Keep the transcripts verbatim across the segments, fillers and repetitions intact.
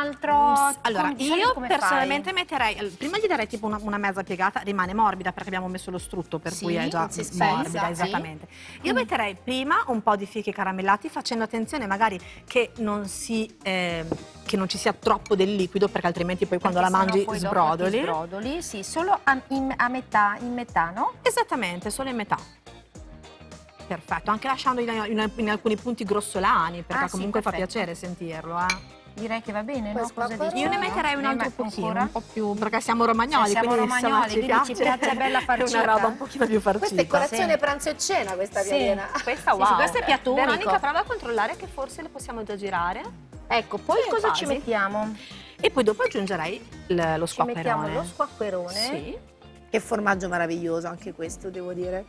altro? Allora, Come- di solito io come personalmente fai? metterei, allora, prima gli darei tipo una, una mezza piegata, rimane morbida perché abbiamo messo lo strutto, per Sì, cui è già non si spezza, morbida, sì. esattamente. Io metterei prima un po' di fichi caramellati, facendo attenzione magari che non si... eh, che non ci sia troppo del liquido, perché altrimenti poi quando Perché la sennò mangi poi dopo sbrodoli. ti sbrodoli, sì, solo a, in, a metà, in metà, no? Esattamente, solo in metà. Perfetto, anche lasciando in, in- in alcuni punti grossolani, perché Ah, sì, comunque fa perfetto. piacere sentirlo, eh. Direi che va bene, Poi no? Cosa squacquerone. dici? Io ne metterei un Ne altro met- pochino, ancora? un po' più, perché siamo romagnoli, Cioè, siamo quindi insomma, romagnoli, ci quindi piace, ci piace bella farcita. una roba un pochino più farcita. Questa è colazione, Sì. pranzo e cena, questa Sì. piadina. Questa, Sì, wow. sì, questo è piatto unico. Veronica, prova a controllare che forse le possiamo già girare. Ecco, poi Sì, cosa quasi. ci mettiamo? E poi dopo aggiungerei il- lo Ci mettiamo squacquerone. lo squacquerone. Sì. Che formaggio meraviglioso anche questo, devo dire.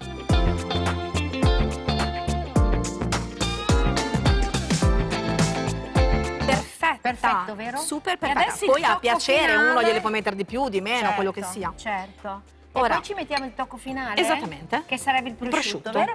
Perfetta. Perfetto, vero? Super E perfetta. adesso il Poi a tocco piacere finale. uno gliele può mettere di più, di meno, Certo, quello che sia. Certo. Ora- E poi ci mettiamo il tocco finale? Esattamente. Che sarebbe il prosciutto, prosciutto. vero?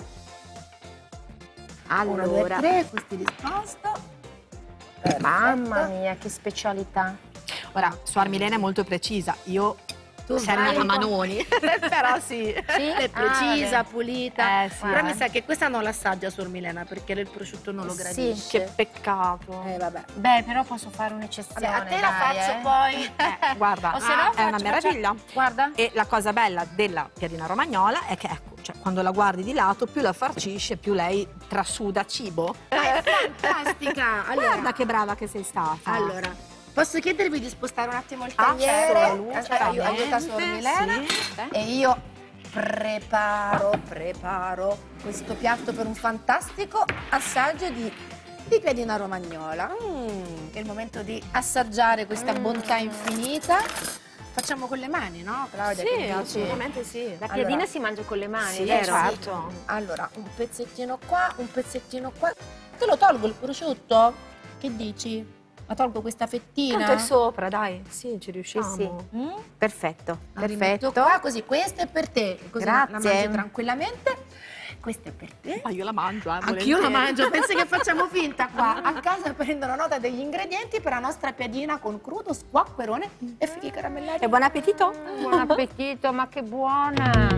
Uno, due, tre, questi disposto. Mamma mia, che specialità. Ora, Suor Milena è molto precisa. Io Tu servo vai a un po'. manoni. Però sì. Sì? È precisa, Ah, pulita. Eh, sì, Però eh. mi sa che questa non l'assaggia Suor Milena perché il prosciutto non lo Sì. gradisce. Che peccato. Eh, vabbè. beh, però posso fare un'eccezione. Vabbè, a te la dai, faccio eh. poi. Eh, guarda, O se no è faccio- una meraviglia. faccio- Guarda. E la cosa bella della piadina romagnola è che, ecco, cioè, quando la guardi di lato, più la farcisce, più lei trasuda cibo. Ma è fantastica. Allora, Guarda che brava che sei stata. allora, posso chiedervi di spostare un attimo il Ah, tagliere? certo, Eh, aiuta Suor Milena. sì. E io preparo, preparo questo piatto per un fantastico assaggio di, di piadina romagnola. Mm, è il momento di assaggiare questa bontà infinita. Facciamo con le mani, no, Claudia? Che Sì, dici? assolutamente sì. La Allora- piadina si mangia con le mani, Sì, vero? certo. Allora, un pezzettino qua, un pezzettino qua. Te lo tolgo il prosciutto? Che dici? La tolgo questa fettina? Tanto è sopra, dai. Sì, ci Sì, riusciamo. sì. Mm? Perfetto, La rimetto perfetto. qua, così questa è per te, così la- la Grazie. mangi tranquillamente. Questa è per te. Ma io la mangio, eh, Anch'io la volentieri. mangio, pensi che facciamo finta qua? A casa prendono nota degli ingredienti per la nostra piadina con crudo, squacquerone e fichi caramellati. E buon appetito! Buon appetito, ma che buona!